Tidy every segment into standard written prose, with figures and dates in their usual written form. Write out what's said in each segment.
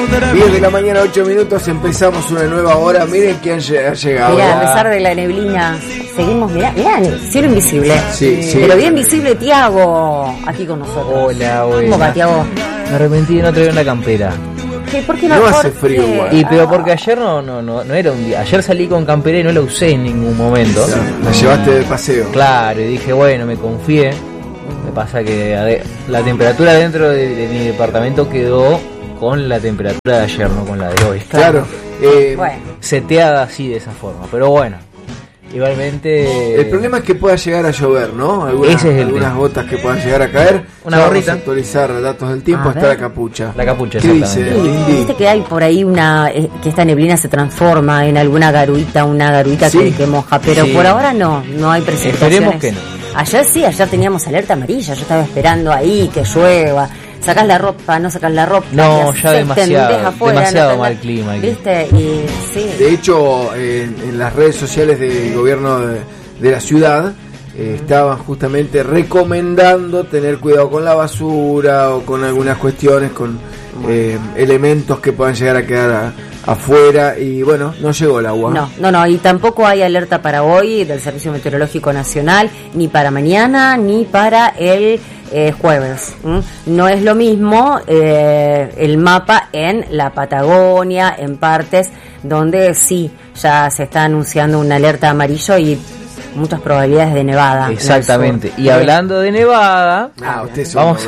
10 de la mañana, 8 minutos, empezamos una nueva hora. Miren quién ha llegado. Mirá, a pesar de la neblina, seguimos, mirá, cielo invisible. Sí. Pero bien visible, Tiago, aquí con nosotros. Hola, ¿Cómo va, Tiago? Me arrepentí de no traer una campera. ¿Por qué no? No hace frío igual. Pero porque ayer no era un día. Ayer salí con campera y no la usé en ningún momento. La llevaste de paseo. Claro, y dije, bueno, me confié. Me pasa que la temperatura dentro de mi departamento quedó con la temperatura de ayer, no con la de hoy. Claro. Bueno. Seteada así de esa forma. Pero bueno, igualmente. El problema es que pueda llegar a llover, ¿no? Ese es algunas gotas que puedan llegar a caer. Una Ya gorrita. Vamos a actualizar datos del tiempo. A Está ver. la capucha. La capucha, ¿Qué exactamente. dice, Lindy? Viste que hay por ahí que esta neblina se transforma en alguna garuita, Sí. que moja, pero Sí. por ahora no hay precipitaciones. Esperemos que no. Ayer teníamos alerta amarilla, yo estaba esperando ahí que llueva. Sacás la ropa, no sacás la ropa. No, te ya haces, te demasiado endés afuera, mal no te- clima aquí. ¿Viste? Y sí. De hecho, en las redes sociales del gobierno de la ciudad estaban justamente recomendando tener cuidado con la basura o con algunas cuestiones, con elementos que puedan llegar a quedar afuera. Y bueno, no llegó el agua. No, y tampoco hay alerta para hoy del Servicio Meteorológico Nacional, ni para mañana, ni para el jueves. No es lo mismo el mapa en la Patagonia, en partes donde sí, ya se está anunciando una alerta amarillo y muchas probabilidades de nevada. en el Exactamente. sur. Y hablando de nevada, Usted es vamos.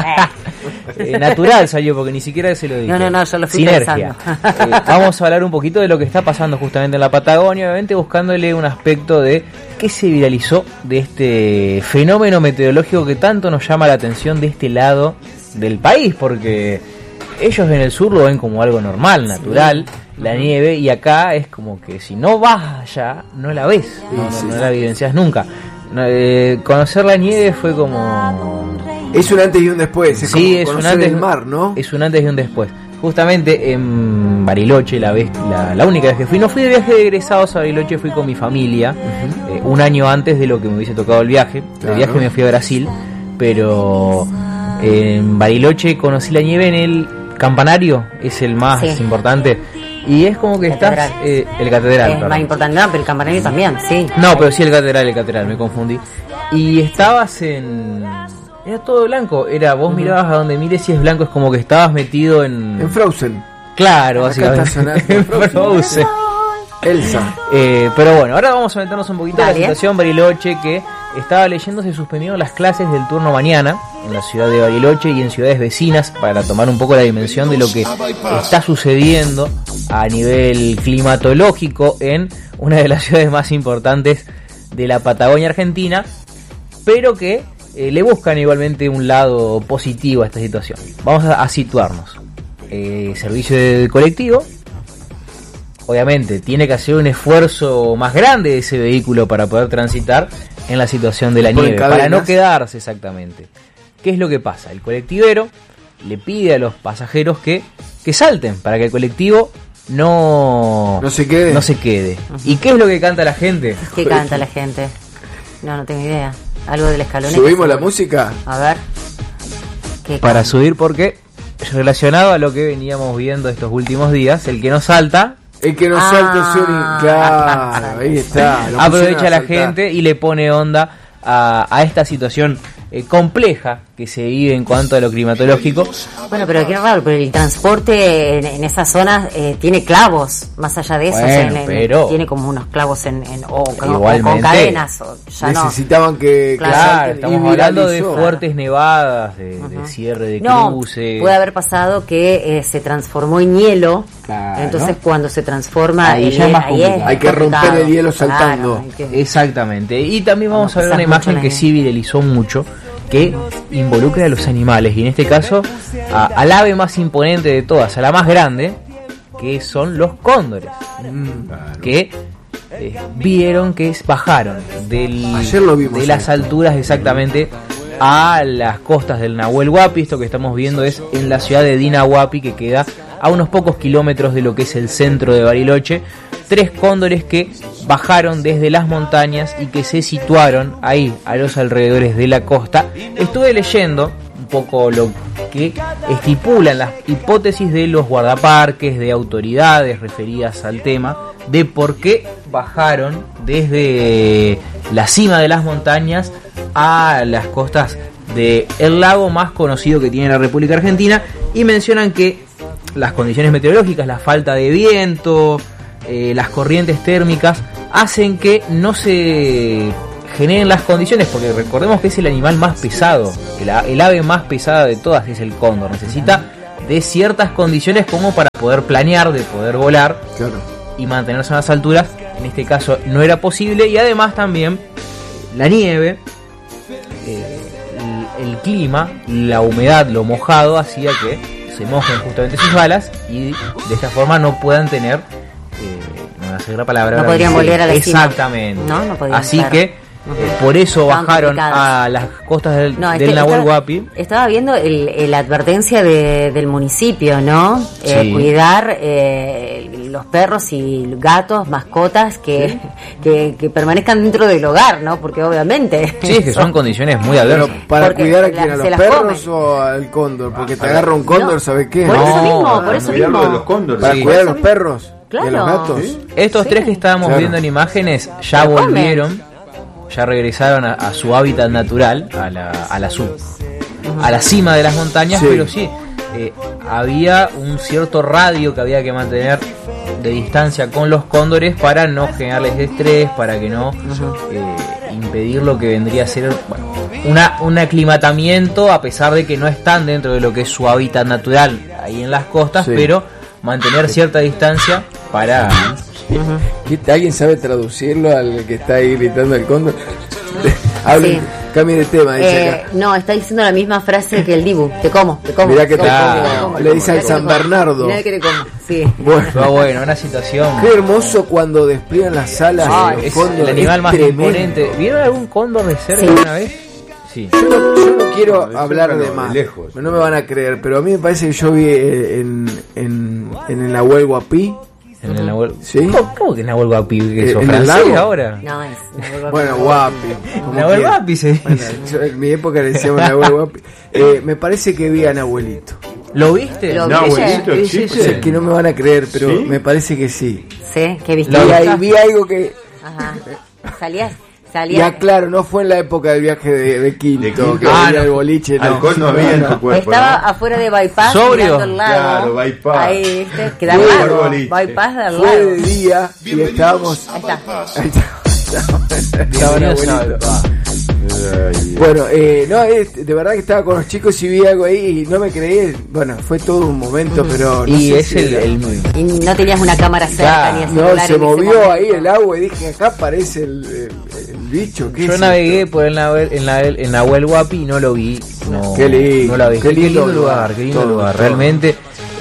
Natural salió porque ni siquiera se lo dije. No, yo lo fui Sinergia. pensando. Vamos a hablar un poquito de lo que está pasando justamente en la Patagonia, obviamente buscándole un aspecto de qué se viralizó de este fenómeno meteorológico que tanto nos llama la atención de este lado del país, porque ellos en el sur lo ven como algo normal, natural, la nieve, y acá es como que si no vas allá, no la ves, no la vivencias nunca. Conocer la nieve fue como... Es un antes y un después. Es Sí, como es un conocer antes, el mar, ¿no? Es un antes y un después. Justamente en Bariloche, la única vez que fui, no fui de viaje de egresados a Bariloche, fui con mi familia, un año antes de lo que me hubiese tocado el viaje. Claro. De viaje me fui a Brasil, pero en Bariloche conocí la nieve en el campanario, es el más Sí. importante. Y es como que Catedral. estás... el catedral, Es perdón. más importante, no, pero el campanario también, sí. No, pero sí el catedral, me confundí. Y estabas era todo blanco, vos mirabas a donde mires y es blanco, es como que estabas metido En Frozen. Claro, Acá está básicamente. sonando En Frozen. Elsa. Pero bueno, ahora vamos a meternos un poquito en la Dale. situación Bariloche, que estaba leyendo, se suspendieron las clases del turno mañana en la ciudad de Bariloche y en ciudades vecinas para tomar un poco la dimensión de lo que está sucediendo a nivel climatológico en una de las ciudades más importantes de la Patagonia Argentina, pero que le buscan igualmente un lado positivo a esta situación. Vamos a situarnos. Servicio de colectivo, obviamente tiene que hacer un esfuerzo más grande de ese vehículo para poder transitar en la situación de la Ponen nieve, para cadenas. no quedarse exactamente. ¿Qué es lo que pasa? El colectivero le pide a los pasajeros que salten para que el colectivo no se quede. ¿Y qué es lo que canta la gente? ¿Qué canta la gente? No tengo idea. Algo del escalón. ¿Subimos la música? A ver. ¿Qué Para canta? subir, porque relacionado a lo que veníamos viendo estos últimos días, el que no salta El que no salta es claro, ahí está. Lo aprovecha pusieron a la saltar. gente y le pone onda a esta situación compleja que se vive en cuanto a lo climatológico. Bueno, pero qué raro, pero el transporte en esas zonas tiene clavos, más allá de eso, Bueno, pero- tiene como unos clavos o con Igualmente. cadenas, o ya no. Necesitaban que Claro, Claro, salten, y estamos hablando de viralizó. fuertes nevadas, de cierre de No, cruce. puede haber pasado que se transformó en hielo, Claro. entonces cuando se transforma Ahí el ya es más ahí complicado. Hay que romper complicado. el hielo saltando. Claro, hay que- Exactamente. Y también vamos a ver Cuando una pisas mucho imagen la que nieve. sí viralizó mucho, que involucra a los animales, y en este caso al ave más imponente de todas, a la más grande, que son los cóndores, que vieron que bajaron Ayer lo vimos de las ahí. alturas exactamente a las costas del Nahuel Huapi. Esto que estamos viendo es en la ciudad de Dina Huapi, que queda a unos pocos kilómetros de lo que es el centro de Bariloche. 3 cóndores que bajaron desde las montañas y que se situaron ahí a los alrededores de la costa. Estuve leyendo un poco lo que estipulan las hipótesis de los guardaparques, de autoridades referidas al tema, de por qué bajaron desde la cima de las montañas a las costas del lago más conocido que tiene la República Argentina, y mencionan que las condiciones meteorológicas, la falta de viento, las corrientes térmicas hacen que no se generen las condiciones, porque recordemos que es el animal más pesado, el ave más pesada de todas es el cóndor, necesita de ciertas condiciones como para poder planear, de poder volar, claro, y mantenerse a las alturas. En este caso no era posible, y además también la nieve, el clima, la humedad, lo mojado hacía que se mojen justamente sus alas y de esta forma no puedan tener, no voy a hacer la palabra, no podrían volver a la cima. Exactamente. No podían así estar. Que por eso bajaron a las costas del Nahuel Huapi. Estaba viendo la advertencia del municipio, ¿no? Sí. Cuidar los perros y gatos, mascotas que permanezcan dentro del hogar, ¿no? Porque obviamente... Sí, es que son condiciones muy adversas. Pero para cuidar a quién, a los perros o al cóndor, porque te agarra un cóndor, ¿sabes qué? Por eso mismo. De los cóndores. Para cuidar a los perros, claro, y a los gatos. ¿Sí? Estos tres que estábamos viendo en imágenes ya volvieron, ya regresaron a su hábitat natural, a la cima de las montañas, pero sí, había un cierto radio que había que mantener de distancia con los cóndores para no generarles estrés, para que no impedir lo que vendría a ser un aclimatamiento, a pesar de que no están dentro de lo que es su hábitat natural ahí en las costas, pero mantener cierta distancia para... ¿Alguien sabe traducirlo al que está ahí gritando el cóndor? Cambie de tema, dice acá. No, está diciendo la misma frase que el Dibu. Te como. Mirá que le dice al San Bernardo. Mirá que te como, sí. Bueno, una situación. Qué hermoso cuando despliegan las alas. Es el animal más imponente. ¿Vieron algún cóndor de cerca alguna vez? Sí. Yo no quiero hablar de más, no me van a creer, pero a mí me parece que yo vi en el Nahuel Huapi. ¿En el Nahuel? ¿Sí? ¿Cómo que Nahuel Huapi? ¿Que sos ¿en el francés lago? ahora? No, es Bueno, Huapi. Nahuel Huapi se dice. Bueno, en mi época le decíamos Nahuel Huapi. Me parece que vi a Nahuelito. ¿Lo viste? Lo No, abuelito, sí. Es que no me van a creer, pero ¿Sí? me parece que sí. Sí, que viste. Vi algo que... Ajá. Salías. Ya claro, no fue en la época del viaje de Quinto, que venía el boliche, no. Alcohol no había en tu cuerpo. Estaba afuera de Bypass, ¿Sobrio? mirando el lago. Claro, Bypass. Ahí, ¿viste? Que da Muy lago. bonito. Bypass del Fue de lago. día y estábamos... Ahí está. Estaba Nahuelito. Bueno, de verdad que estaba con los chicos y vi algo ahí y no me creí. Bueno, fue todo un momento, pero... Y sé es si Y no tenías una cámara cerca Claro. ni el No, celular se en ese movió momento. ahí el agua y dije, acá aparece el bicho. ¿Qué Yo es navegué esto? por el Nahuel Huapi y no lo vi. No, Qué lindo, no la vi. qué lindo lugar, qué lindo todo, lugar. todo. Realmente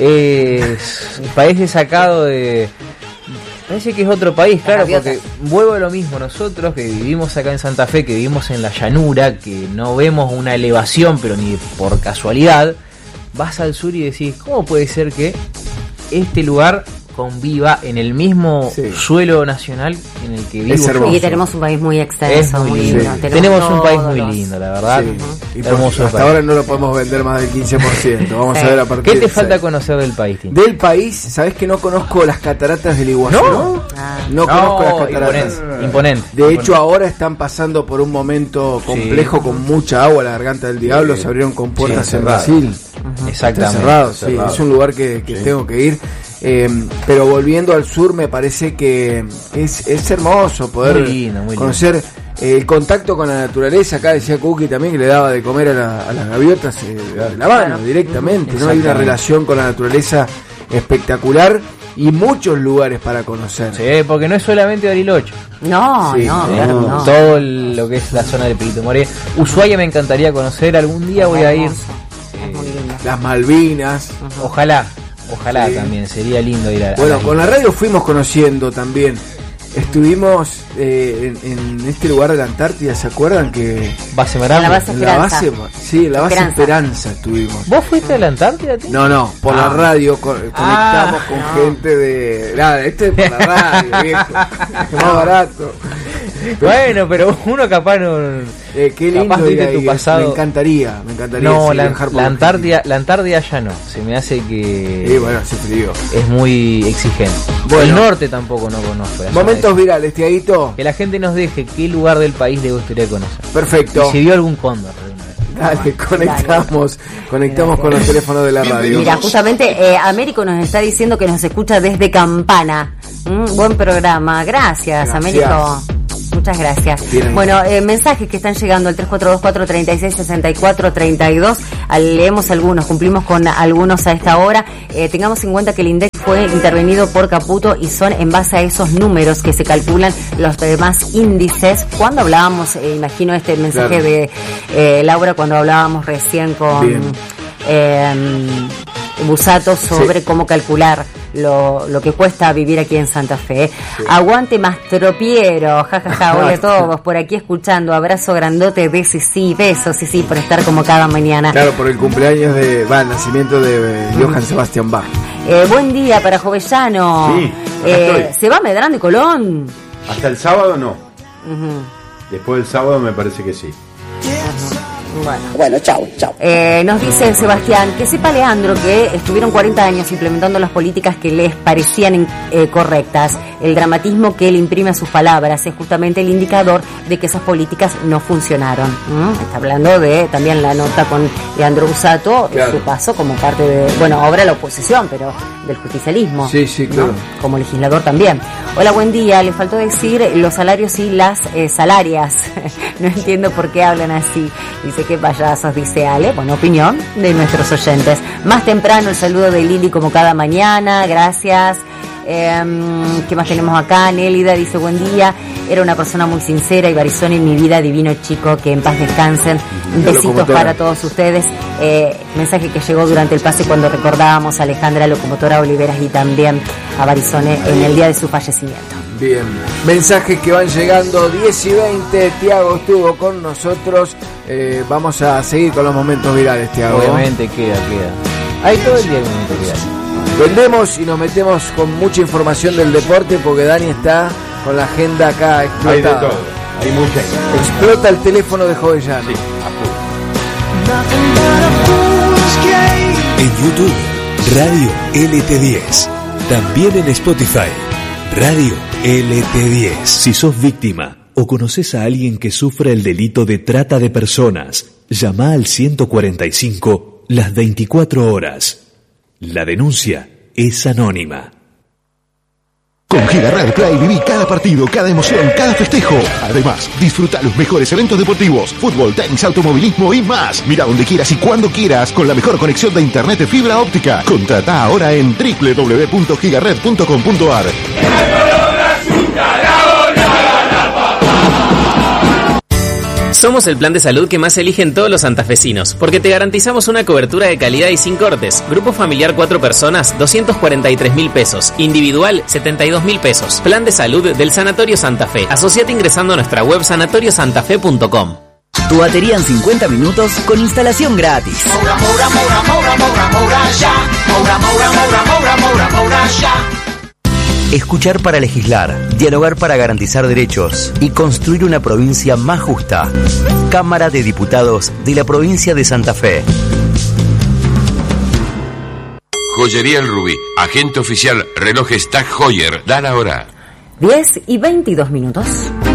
parece sacado de... Parece que es otro país, claro, porque vuelvo a lo mismo. Nosotros que vivimos acá en Santa Fe, que vivimos en la llanura, que no vemos una elevación, pero ni por casualidad, vas al sur y decís, ¿cómo puede ser que este lugar conviva en el mismo suelo nacional en el que vivo? Es hermoso. Y tenemos un país muy extenso, Es muy lindo. lindo. Tenemos un país todos muy los- lindo, la verdad. Sí. Y Hermoso hasta país. ahora no lo podemos vender más del 15%. Vamos Sí. a ver a partir ¿Qué te del falta 6. conocer del país, Tim? Del país, ¿sabés que no conozco las cataratas del Iguazú? ¿No? No conozco las cataratas. Imponente. De hecho, ahora están pasando por un momento complejo con mucha agua. La garganta del diablo se abrieron con puertas en cerrado. Brasil. Exactamente. Está cerrado, sí. cerrado. Es un lugar que tengo que ir. Pero volviendo al sur, me parece que es hermoso poder Muy lindo, muy conocer el contacto con la naturaleza. Acá decía Cookie también que le daba de comer a las gaviotas de la mano directamente. ¿No? Hay una relación con la naturaleza espectacular y muchos lugares para conocer. Sí, porque no es solamente Bariloche. No, Sí, no, sí. claro que no. Todo lo que es la zona de Perito Moreno. Ushuaia me encantaría conocer. Algún día voy a ir. Hermoso. Es muy lindo. Las Malvinas. Ojalá Sí. también. Sería lindo ir a Bueno, a- con la radio fuimos conociendo también. Estuvimos en este lugar de la Antártida, ¿se acuerdan? Que Base En Marán. la base en la base, Esperanza. sí, en la base Esperanza. Esperanza estuvimos. ¿Vos fuiste a la Antártida, Tim? No, por la radio conectamos con gente de... Nada, esto es por la radio, viejo. Es más barato. Bueno, pero uno capaz no... qué lindo capaz viste tu pasado. Me encantaría no, sí, la Antártida ya no. Se me hace que... bueno, hace frío. Es muy exigente. Bueno, el norte tampoco no conozco. Momentos virales, Tiaguito. Que la gente nos deje qué lugar del país le gustaría conocer. Perfecto. Y si vio algún cóndor. Dale, conectamos con los teléfonos de la radio. Mira, justamente Américo nos está diciendo que nos escucha desde Campana. Buen programa, gracias. Américo. Muchas gracias. Bien. Bueno, mensajes que están llegando al 3424-3664-32. Leemos algunos, cumplimos con algunos a esta hora. Tengamos en cuenta que el INDEC fue intervenido por Caputo y son en base a esos números que se calculan los demás índices. Cuando hablábamos, imagino este mensaje de Laura, cuando hablábamos recién con Busato sobre cómo calcular lo que cuesta vivir aquí en Santa Fe. Sí. Aguante Mastropiero, jajaja, hola a todos por aquí escuchando, abrazo grandote de Sisi, besos Sisi por estar como cada mañana. Claro, por el cumpleaños el nacimiento de Johann Sebastian Bach. Buen día para Jovellano. Sí, se va Medrano y Colón. Hasta el sábado no. Después del sábado me parece que sí. Bueno, chau. Nos dice Sebastián, que sepa Leandro que estuvieron 40 años implementando las políticas que les parecían correctas. El dramatismo que él imprime a sus palabras es justamente el indicador de que esas políticas no funcionaron. Está hablando de también la nota con Leandro Busato, su paso como parte de, ahora la oposición, pero del justicialismo. Sí, claro. ¿No? Como legislador también. Hola, buen día. Le faltó decir los salarios y las salarias. No entiendo por qué hablan así. Dice que payasos, dice Ale. Bueno, opinión de nuestros oyentes. Más temprano el saludo de Lili como cada mañana. Gracias. ¿Qué más tenemos acá? Nélida dice buen día. Era una persona muy sincera y Barizón en mi vida, divino chico, que en paz descansen. Besitos para todos ustedes. Mensaje que llegó durante el pase cuando recordábamos a Alejandra Locomotora Oliveras y también a Barizone en el día de su fallecimiento. Bien, mensajes que van llegando 10 y 20. Tiago estuvo con nosotros. Vamos a seguir con los momentos virales, Tiago. Obviamente queda. Hay todo el día momentos virales. Vendemos y nos metemos con mucha información del deporte porque Dani está con la agenda acá explotada. Hay de todo, hay mucha. Explota el teléfono de Jovellano. Sí, en YouTube, Radio LT10. También en Spotify, Radio LT10. Si sos víctima o conoces a alguien que sufre el delito de trata de personas, llama al 145 las 24 horas. La denuncia es anónima. Con Giga Play viví cada partido, cada emoción, cada festejo. Además, disfruta los mejores eventos deportivos, fútbol, tenis, automovilismo y más. Mira donde quieras y cuando quieras con la mejor conexión de internet de fibra óptica. Contrata ahora en www.gigared.com.ar. Somos el plan de salud que más eligen todos los santafesinos, porque te garantizamos una cobertura de calidad y sin cortes. Grupo familiar 4 personas, 243.000 pesos. Individual, 72.000 pesos. Plan de salud del Sanatorio Santa Fe. Asociate ingresando a nuestra web sanatoriosantafe.com. Tu batería en 50 minutos con instalación gratis. Escuchar para legislar, dialogar para garantizar derechos y construir una provincia más justa. Cámara de Diputados de la provincia de Santa Fe. Joyería El Rubí, agente oficial, relojes Tag Heuer, da la hora. 10 y 22 minutos.